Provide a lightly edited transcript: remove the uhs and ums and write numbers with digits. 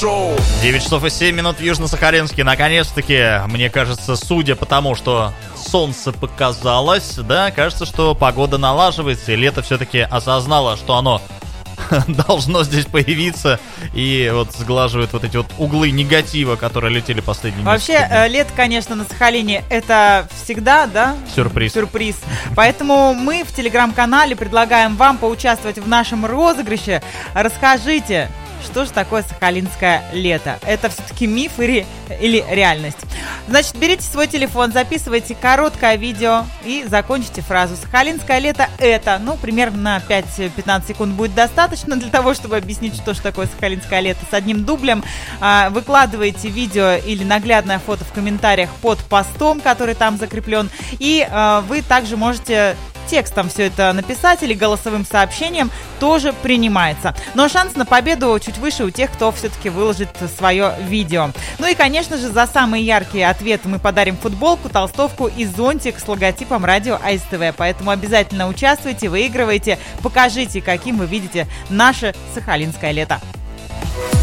9 часов и 7 минут в Южно-Сахалинске. Наконец-таки, мне кажется, судя по тому, что солнце показалось, да, кажется, что погода налаживается, и лето все-таки осознало, что оно должно здесь появиться, и вот сглаживает вот эти вот углы негатива, которые летели последние несколько дней. Вообще, лето, конечно, на Сахалине это всегда, да? Сюрприз. Поэтому мы в телеграм-канале предлагаем вам поучаствовать в нашем розыгрыше. Расскажите, что же такое сахалинское лето? Это все-таки миф или реальность? Значит, берите свой телефон, записывайте короткое видео и закончите фразу. Сахалинское лето это, примерно на 5-15 секунд будет достаточно для того, чтобы объяснить, что же такое сахалинское лето с одним дублем. Выкладывайте видео или наглядное фото в комментариях под постом, который там закреплен. И вы также можете текстом все это написать или голосовым сообщением, тоже принимается. Но шанс на победу чуть выше у тех, кто все-таки выложит свое видео. Ну и, конечно же, за самые яркие ответы мы подарим футболку, толстовку и зонтик с логотипом радио АСТВ. Поэтому обязательно участвуйте, выигрывайте, покажите, каким вы видите наше сахалинское лето.